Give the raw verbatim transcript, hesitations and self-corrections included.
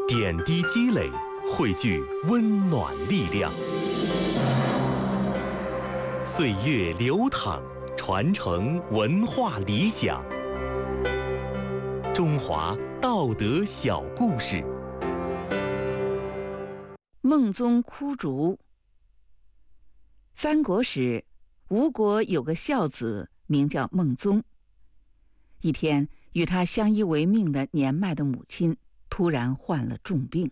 点滴积累，汇聚温暖力量。岁月流淌，传承文化理想。中华道德小故事。 孟宗哭竹。三国时，吴国有个孝子，名叫孟宗。一天，与他相依为命的年迈的母亲突然患了重病，